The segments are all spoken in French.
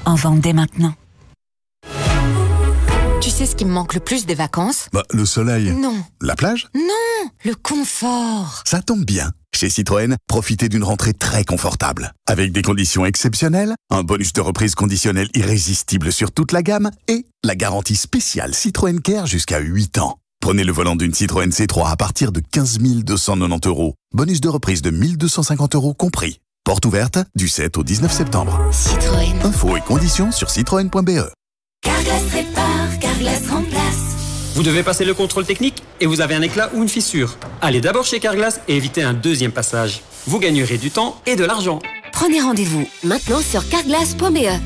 En vente dès maintenant. Tu sais ce qui me manque le plus des vacances ? Le soleil. Non. La plage ? Non, le confort. Ça tombe bien. Chez Citroën, profitez d'une rentrée très confortable. Avec des conditions exceptionnelles, un bonus de reprise conditionnel irrésistible sur toute la gamme et la garantie spéciale Citroën Care jusqu'à 8 ans. Prenez le volant d'une Citroën C3 à partir de 15 290 €. Bonus de reprise de 1 250 € compris. Porte ouverte du 7 au 19 septembre. Citroën. Infos et conditions sur citroën.be. Carglass répare, Carglass remplace. Vous devez passer le contrôle technique et vous avez un éclat ou une fissure. Allez d'abord chez Carglass et évitez un deuxième passage. Vous gagnerez du temps et de l'argent. Prenez rendez-vous maintenant sur carglass.be.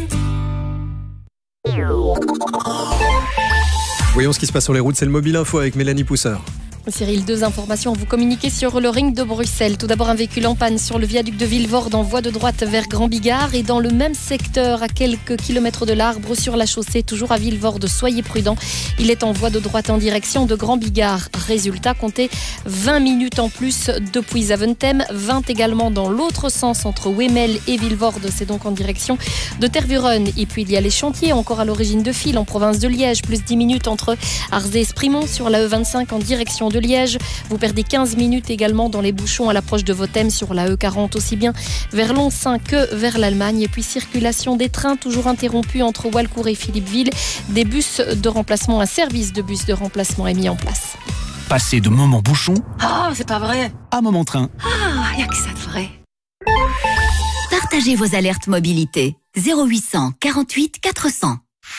Voyons ce qui se passe sur les routes, c'est le Mobile Info avec Mélanie Pousseur. Cyril, 2 informations à vous communiquer sur le ring de Bruxelles. Tout d'abord, un véhicule en panne sur le viaduc de Villevorde en voie de droite vers Grand Bigard et dans le même secteur, à quelques kilomètres de l'Arbre, sur la chaussée, toujours à Villevorde. Soyez prudents. Il est en voie de droite en direction de Grand Bigard. Résultat, comptez 20 minutes en plus depuis Zaventem, 20 également dans l'autre sens entre Wemel et Villevorde. C'est donc en direction de Tervuren. Et puis, il y a les chantiers encore à l'origine de fil en province de Liège, plus 10 minutes entre Arzé et Sprimont sur la E25 en direction de Liège. Vous perdez 15 minutes également dans les bouchons à l'approche de Votem sur la E40, aussi bien vers Lonsin que vers l'Allemagne. Et puis circulation des trains toujours interrompue entre Walcourt et Philippeville. Des bus de remplacement, un service de bus de remplacement est mis en place. Passez de moment bouchon C'est pas vrai. à moment train. Y a que ça de vrai. Partagez vos alertes mobilité. 0800 48 400.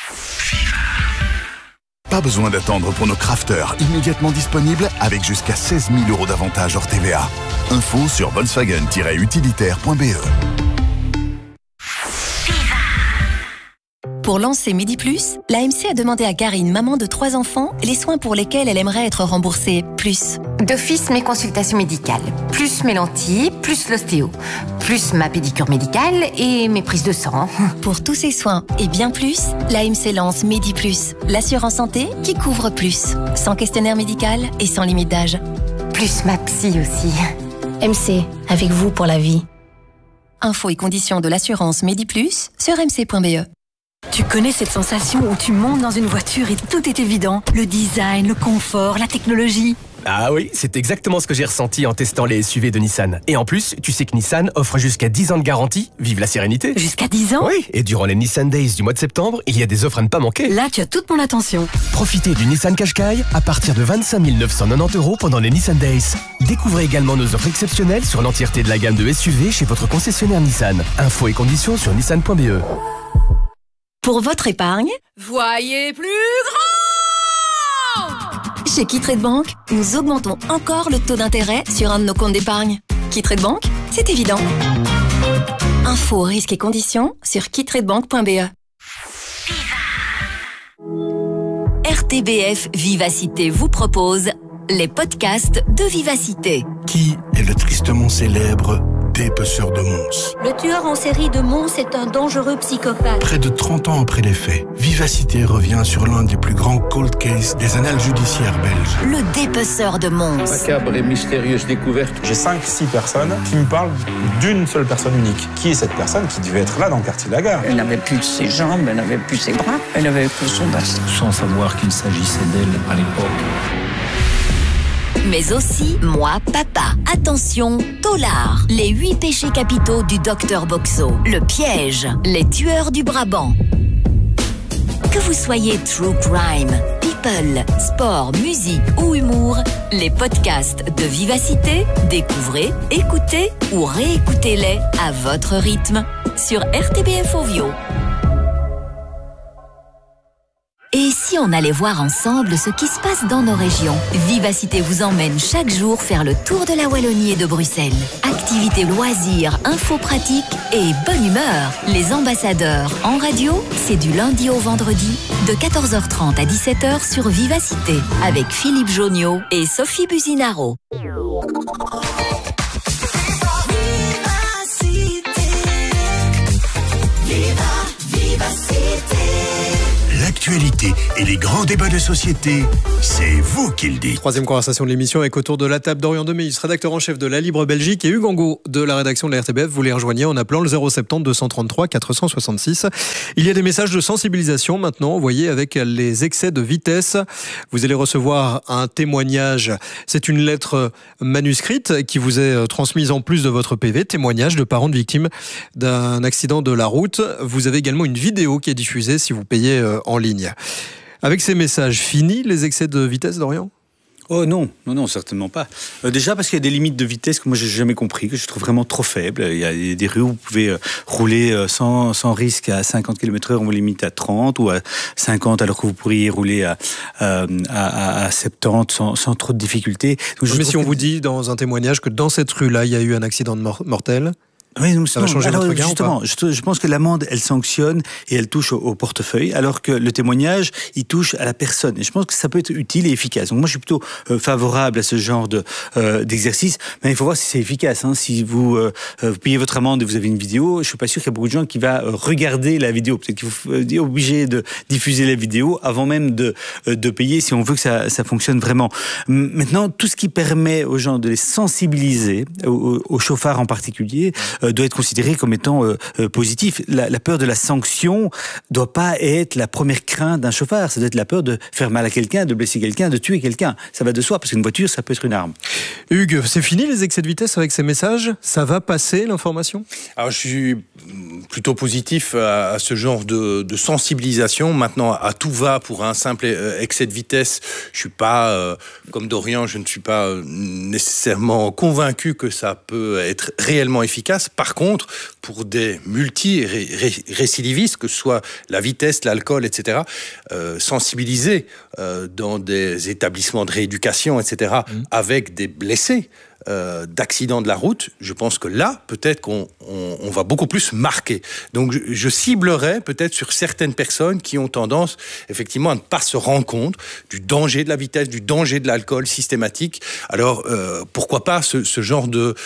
Pas besoin d'attendre pour nos crafters, immédiatement disponibles avec jusqu'à 16 000 € d'avantages hors TVA. Info sur volkswagen-utilitaire.be. Pour lancer Midi Plus, l'AMC a demandé à Karine, maman de 3 enfants, les soins pour lesquels elle aimerait être remboursée plus. D'office, mes consultations médicales. Plus mes lentilles, plus l'ostéo. Plus ma pédicure médicale et mes prises de sang. Pour tous ces soins et bien plus, l'AMC lance Midi Plus, l'assurance santé qui couvre plus. Sans questionnaire médical et sans limite d'âge. Plus ma psy aussi. MC, avec vous pour la vie. Infos et conditions de l'assurance Midi Plus sur mc.be. Tu connais cette sensation où tu montes dans une voiture et tout est évident. Le design, le confort, la technologie. Ah oui, c'est exactement ce que j'ai ressenti en testant les SUV de Nissan. Et en plus, tu sais que Nissan offre jusqu'à 10 ans de garantie. Vive la sérénité. Jusqu'à 10 ans ? Oui, et durant les Nissan Days du mois de septembre, il y a des offres à ne pas manquer. Là, tu as toute mon attention. Profitez du Nissan Qashqai à partir de 25 990 € pendant les Nissan Days. Découvrez également nos offres exceptionnelles sur l'entièreté de la gamme de SUV chez votre concessionnaire Nissan. Infos et conditions sur nissan.be. Pour votre épargne, Voyez plus grand. chez Quitrade Bank, nous augmentons encore le taux d'intérêt sur un de nos comptes d'épargne. Quitrade Bank, c'est évident. Infos, risques et conditions sur quitradebank.be. RTBF Vivacité vous propose les podcasts de Vivacité. Qui est le tristement célèbre dépeceur de Mons? Le tueur en série de Mons est un dangereux psychopathe. Près de 30 ans après les faits, Vivacité revient sur l'un des plus grands cold cases des annales judiciaires belges. Le dépeceur de Mons. Macabre et mystérieuse découverte. J'ai 5-6 personnes qui me parlent d'une seule personne unique. Qui est cette personne qui devait être là dans le quartier de la Gare? Elle n'avait plus ses jambes, elle n'avait plus ses bras, elle avait que son bassin. Sans savoir qu'il s'agissait d'elle à l'époque. Mais aussi Moi Papa. Attention, Tolard. Les 8 péchés capitaux du docteur Boxo. Le piège. Les tueurs du Brabant. Que vous soyez true crime, people, sport, musique ou humour, les podcasts de Vivacité, découvrez, écoutez ou réécoutez-les à votre rythme sur RTBF Ovio. Et si on allait voir ensemble ce qui se passe dans nos régions? Vivacité vous emmène chaque jour faire le tour de la Wallonie et de Bruxelles. Activités, loisirs, infos pratiques et bonne humeur. Les ambassadeurs en radio, c'est du lundi au vendredi de 14h30 à 17h sur Vivacité avec Philippe Joniot et Sophie Buzinaro. l'actualité et les grands débats de société, c'est vous qui le dites. Troisième conversation de l'émission avec autour de la table Dorian Demeis, rédacteur en chef de La Libre Belgique, et Hugues Angot de la rédaction de la RTBF. Vous les rejoignez en appelant le 070 233 466. Il y a des messages de sensibilisation maintenant envoyés avec les excès de vitesse. Vous allez recevoir un témoignage. C'est une lettre manuscrite qui vous est transmise en plus de votre PV. Témoignage de parents de victimes d'un accident de la route. Vous avez également une vidéo qui est diffusée si vous payez en ligne. Avec ces messages, fini les excès de vitesse, Dorian ? Oh non, certainement pas. Déjà parce qu'il y a des limites de vitesse que moi j'ai jamais compris, que je trouve vraiment trop faibles. Il y a des rues où vous pouvez rouler sans risque à 50 km/h, on vous limite à 30 ou à 50, alors que vous pourriez rouler à 70 sans trop de difficultés. Mais si on vous dit dans un témoignage que dans cette rue-là, il y a eu un accident mortel... Oui, ça va changer votre regard, justement, je pense que l'amende, elle sanctionne et elle touche au portefeuille, alors que le témoignage, il touche à la personne. Et je pense que ça peut être utile et efficace. Donc moi, je suis plutôt favorable à ce genre d'exercice, mais il faut voir si c'est efficace. Si vous payez votre amende et vous avez une vidéo, je suis pas sûr qu'il y a beaucoup de gens qui va regarder la vidéo. Peut-être qu'il faut être obligé de diffuser la vidéo avant même de payer si on veut que ça fonctionne vraiment. Maintenant, tout ce qui permet aux gens de les sensibiliser, aux chauffards en particulier, doit être considéré comme étant positif. La peur de la sanction doit pas être la première crainte d'un chauffard. Ça doit être la peur de faire mal à quelqu'un, de blesser quelqu'un, de tuer quelqu'un. Ça va de soi, parce qu'une voiture, ça peut être une arme. Hugues, c'est fini les excès de vitesse avec ces messages ? Ça va passer l'information ? Alors je suis plutôt positif à ce genre de sensibilisation. Maintenant, à tout va pour un simple excès de vitesse. Je suis pas, comme Dorian, je ne suis pas nécessairement convaincu que ça peut être réellement efficace. Par contre, pour des multi-récidivistes, que ce soit la vitesse, l'alcool, etc., sensibiliser dans des établissements de rééducation, etc., avec des blessés d'accidents de la route, je pense que là, peut-être qu'on va beaucoup plus marquer. Donc, je ciblerais peut-être sur certaines personnes qui ont tendance, effectivement, à ne pas se rendre compte du danger de la vitesse, du danger de l'alcool systématique. Alors, pourquoi pas ce genre de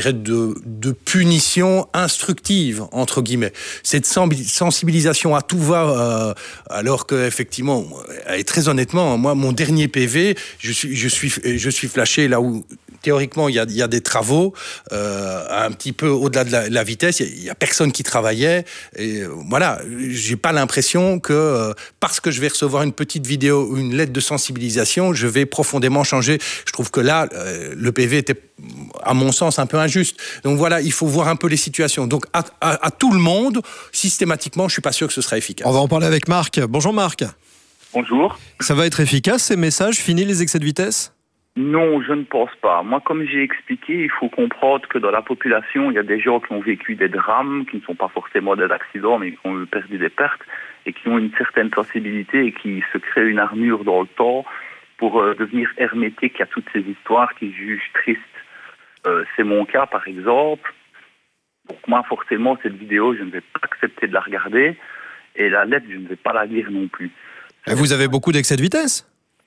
punition instructive, entre guillemets. Cette sensibilisation à tout va, alors que, effectivement, et très honnêtement, moi, mon dernier PV, je suis flashé là où, théoriquement, il y a des travaux un petit peu au-delà de la vitesse. Il y a personne qui travaillait. Et voilà, j'ai pas l'impression que parce que je vais recevoir une petite vidéo ou une lettre de sensibilisation, je vais profondément changer. Je trouve que là, le PV était, à mon sens, un peu injuste. Donc voilà, il faut voir un peu les situations. Donc à tout le monde, systématiquement, je suis pas sûr que ce sera efficace. On va en parler avec Marc. Bonjour Marc. Bonjour. Ça va être efficace ces messages ? Fini les excès de vitesse ? Non, je ne pense pas. Moi, comme j'ai expliqué, il faut comprendre que dans la population, il y a des gens qui ont vécu des drames, qui ne sont pas forcément des accidents, mais qui ont perdu des pertes, et qui ont une certaine sensibilité et qui se créent une armure dans le temps pour devenir hermétique à toutes ces histoires qu'ils jugent tristes. C'est mon cas, par exemple. Donc moi, forcément, cette vidéo, je ne vais pas accepter de la regarder, et la lettre, je ne vais pas la lire non plus. Et vous avez beaucoup d'excès de vitesse ?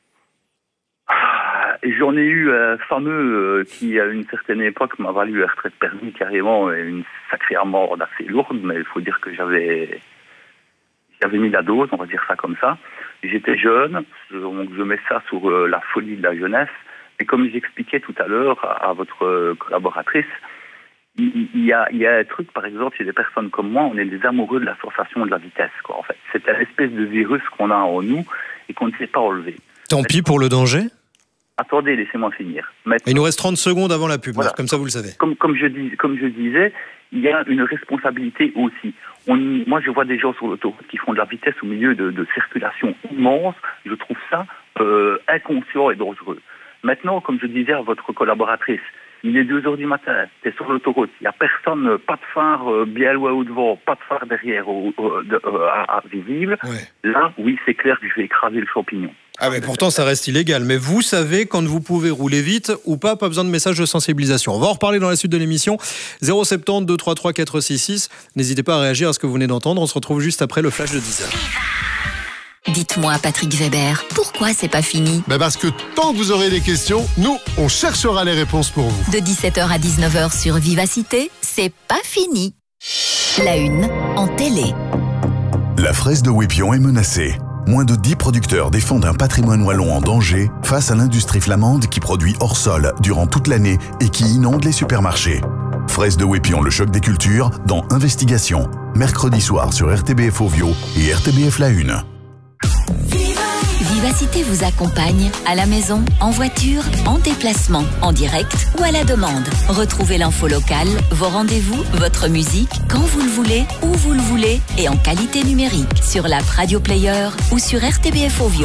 J'en ai eu un fameux qui, à une certaine époque, m'a valu un retrait de permis carrément, et une sacrée amende assez lourde, mais il faut dire que j'avais mis la dose, on va dire ça comme ça. J'étais jeune, donc je mets ça sur la folie de la jeunesse, mais comme j'expliquais tout à l'heure à votre collaboratrice, il y a un truc, par exemple, chez des personnes comme moi, on est des amoureux de la sensation de la vitesse, quoi, en fait. C'est une espèce de virus qu'on a en nous et qu'on ne sait pas enlever. Tant pis pour le danger ? Attendez, laissez-moi finir. Maintenant, il nous reste 30 secondes avant la pub, voilà. Comme ça vous le savez. Comme je disais, il y a une responsabilité aussi. Moi, je vois des gens sur l'autoroute qui font de la vitesse au milieu de circulation immense. Je trouve ça inconscient et dangereux. Maintenant, comme je disais à votre collaboratrice, il est 2h du matin, tu es sur l'autoroute, il n'y a personne, pas de phare bien loin au devant, pas de phare derrière visible. Ouais. Là, oui, c'est clair que je vais écraser le champignon. Ah mais pourtant ça reste illégal, mais vous savez quand vous pouvez rouler vite ou pas besoin de message de sensibilisation. On va en reparler dans la suite de l'émission. 070 233 466. N'hésitez pas à réagir à ce que vous venez d'entendre. On se retrouve juste après le flash de 10h. Dites-moi, Patrick Weber, pourquoi c'est pas fini ? Parce que tant que vous aurez des questions, nous, on cherchera les réponses pour vous. De 17h à 19h sur Vivacité, c'est pas fini. La une en télé. La fraise de Wépion est menacée. moins de 10 producteurs défendent un patrimoine wallon en danger face à l'industrie flamande qui produit hors sol durant toute l'année et qui inonde les supermarchés. Fraises de Wépion, le choc des cultures, dans Investigation, mercredi soir sur RTBF Ovio et RTBF La Une. Vivacité vous accompagne à la maison, en voiture, en déplacement, en direct ou à la demande. Retrouvez l'info locale, vos rendez-vous, votre musique, quand vous le voulez, où vous le voulez et en qualité numérique sur l'app Radio Player ou sur RTBF Ovio.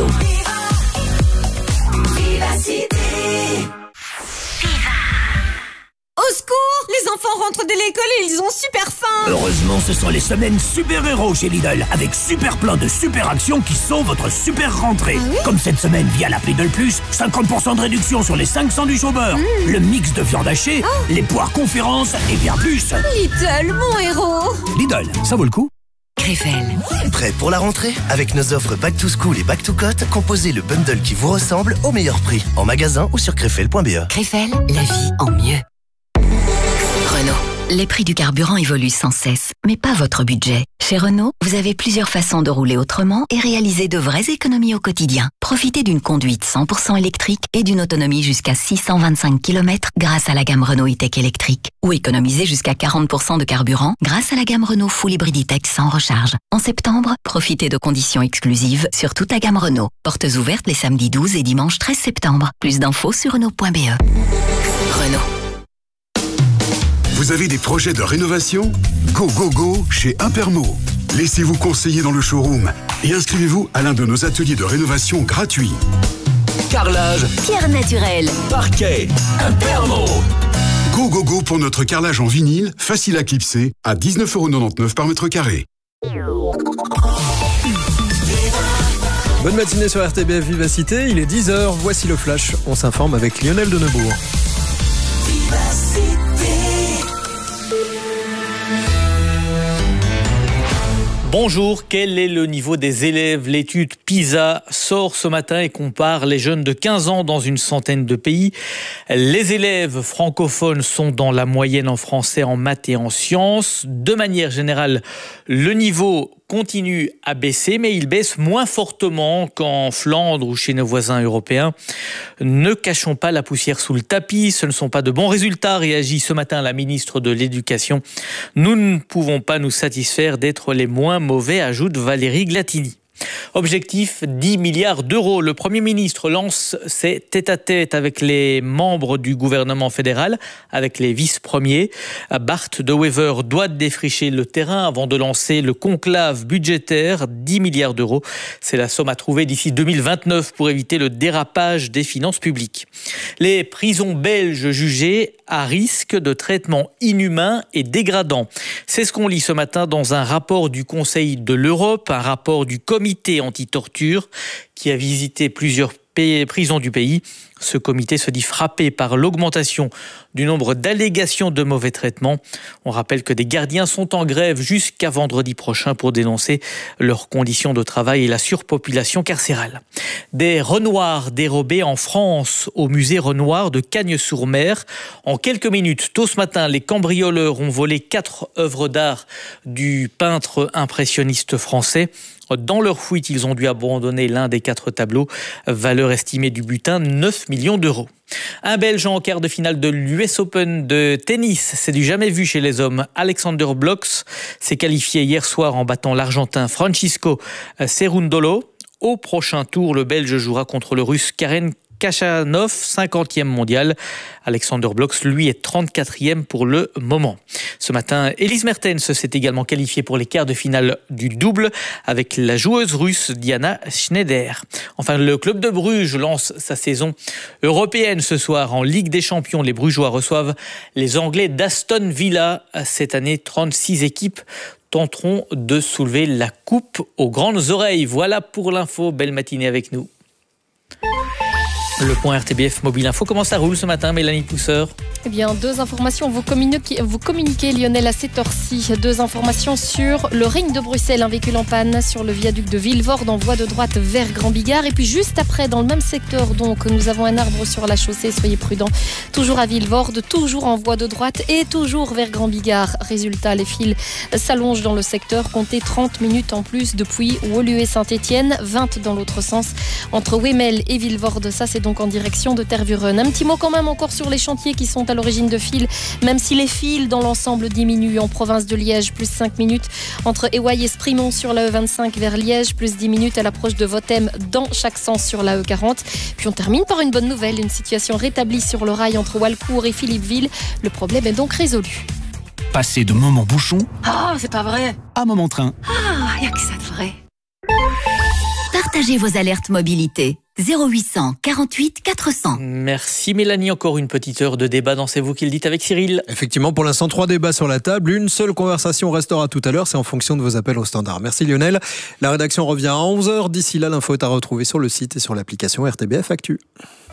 Vivacité. Au secours! Les enfants rentrent de l'école et ils ont super faim! Heureusement, ce sont les semaines super-héros chez Lidl, avec super plein de super actions qui sauvent votre super rentrée. Ah oui? Comme cette semaine via l'app Lidl Plus, 50% de réduction sur les 5 sandwichs au beurre, le mix de viande hachée, les poires conférences et bien plus. Lidl, mon héros! Lidl, ça vaut le coup. Krefel. Prêt pour la rentrée? Avec nos offres Back to School et Back to Cote, composez le bundle qui vous ressemble au meilleur prix. En magasin ou sur krefel.be. Krefel, la vie en mieux. Renault. Les prix du carburant évoluent sans cesse, mais pas votre budget. Chez Renault, vous avez plusieurs façons de rouler autrement et réaliser de vraies économies au quotidien. Profitez d'une conduite 100% électrique et d'une autonomie jusqu'à 625 km grâce à la gamme Renault E-Tech électrique. Ou économisez jusqu'à 40% de carburant grâce à la gamme Renault Full Hybrid E-Tech sans recharge. En septembre, profitez de conditions exclusives sur toute la gamme Renault. Portes ouvertes les samedis 12 et dimanche 13 septembre. Plus d'infos sur Renault.be. Renault. Vous avez des projets de rénovation? Go, go, go chez Impermo. Laissez-vous conseiller dans le showroom et inscrivez-vous à l'un de nos ateliers de rénovation gratuits. Carrelage, Pierre naturelle, parquet, Impermo. Go, go, go pour notre carrelage en vinyle, facile à clipser, à 19,99€ par mètre carré. Bonne matinée sur RTBF Vivacité, il est 10h, voici le flash, on s'informe avec Lionel Denebourg. Bonjour, quel est le niveau des élèves? L'étude PISA sort ce matin et compare les jeunes de 15 ans dans une centaine de pays. Les élèves francophones sont dans la moyenne en français, en maths et en sciences. De manière générale, le niveau continue à baisser, mais il baisse moins fortement qu'en Flandre ou chez nos voisins européens. Ne cachons pas la poussière sous le tapis, ce ne sont pas de bons résultats, réagit ce matin la ministre de l'Éducation. Nous ne pouvons pas nous satisfaire d'être les moins mauvais, ajoute Valérie Glatini. Objectif 10 milliards d'euros. Le Premier ministre lance ses tête-à-tête avec les membres du gouvernement fédéral, avec les vice-premiers. Bart De Wever doit défricher le terrain avant de lancer le conclave budgétaire. 10 milliards d'euros, c'est la somme à trouver d'ici 2029 pour éviter le dérapage des finances publiques. Les prisons belges jugées à risque de traitements inhumains et dégradants. C'est ce qu'on lit ce matin dans un rapport du Conseil de l'Europe, un rapport du comité anti-torture qui a visité plusieurs prisons du pays. Ce comité se dit frappé par l'augmentation du nombre d'allégations de mauvais traitements. On rappelle que des gardiens sont en grève jusqu'à vendredi prochain pour dénoncer leurs conditions de travail et la surpopulation carcérale. Des Renoirs dérobés en France au musée Renoir de Cagnes-sur-Mer. En quelques minutes, tôt ce matin, les cambrioleurs ont volé 4 œuvres d'art du peintre impressionniste français. Dans leur fuite, ils ont dû abandonner l'un des 4 tableaux. Valeur estimée du butin, 9 millions d'euros. Un Belge en quart de finale de l'US Open de tennis. C'est du jamais vu chez les hommes. Alexander Bloks s'est qualifié hier soir en battant l'Argentin Francisco Cerundolo. Au prochain tour, le Belge jouera contre le Russe Karen Khachanov, 50e mondial. Alexander Bloks, lui, est 34e pour le moment. Ce matin, Elise Mertens s'est également qualifiée pour les quarts de finale du double avec la joueuse russe Diana Schneider. Enfin, le club de Bruges lance sa saison européenne ce soir en Ligue des Champions. Les Brugeois reçoivent les Anglais d'Aston Villa. Cette année, 36 équipes tenteront de soulever la coupe aux grandes oreilles. Voilà pour l'info. Belle matinée avec nous. Le point RTBF Mobile Info. Comment ça roule ce matin, Mélanie Pousseur? Eh bien, 2 informations. Vous communiquez, Lionel, à cette heure-ci. 2 informations sur le ring de Bruxelles. Un véhicule en panne sur le viaduc de Vilvoorde en voie de droite vers Grand Bigard. Et puis juste après, dans le même secteur, donc, nous avons un arbre sur la chaussée. Soyez prudents. Toujours à Vilvoorde, toujours en voie de droite et toujours vers Grand Bigard. Résultat, les fils s'allongent dans le secteur. Comptez 30 minutes en plus depuis Woluwe et Saint-Étienne. 20 dans l'autre sens entre Wemel et Vilvoorde. Ça, c'est donc en direction de Tervuren. Un petit mot quand même encore sur les chantiers qui sont à l'origine de fils, même si les fils dans l'ensemble diminuent. En province de Liège, plus 5 minutes entre Éwaille et Sprimont sur la E25 vers Liège, plus 10 minutes à l'approche de Votem dans chaque sens sur la E40. Puis on termine par une bonne nouvelle, une situation rétablie sur le rail entre Walcourt et Philippeville. Le problème est donc résolu. Passez de moment bouchon c'est pas vrai. à moment train. Y a que ça de vrai. Partagez vos alertes mobilité. 0800 48 400. Merci Mélanie, encore une petite heure de débat dans C'est vous qui le dites avec Cyril. Effectivement, pour l'instant, 3 débats sur la table. Une seule conversation restera tout à l'heure, c'est en fonction de vos appels au standard. Merci Lionel. La rédaction revient à 11h. D'ici là, l'info est à retrouver sur le site et sur l'application RTBF Actu.